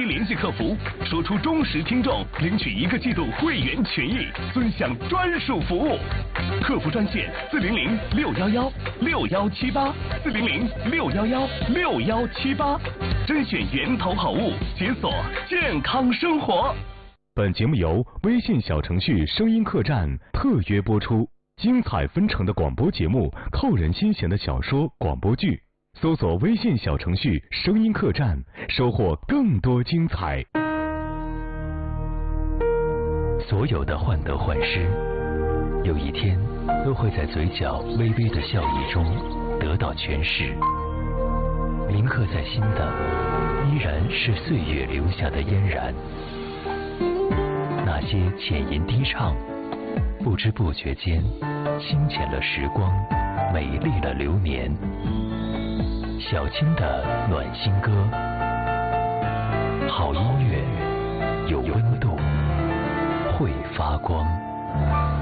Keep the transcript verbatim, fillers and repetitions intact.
联系客服，说出忠实听众领取一个季度会员权益，尊享专属服务。客服专线四零零六幺幺六幺七八四零零六幺幺六幺七八，甄选源头好物，解锁健康生活。 本节目由微信小程序声音客栈特约播出，精彩纷呈的广播节目，扣人心弦的小说广播剧，搜索微信小程序声音客栈，收获更多精彩。 所有的患得患失，有一天都会在嘴角微微的笑意中得到诠释。铭刻在心的依然是岁月留下的嫣然，那些浅吟低唱，不知不觉间清浅了时光，美丽了流年。小青的暖心歌，好音乐有温度，会发光。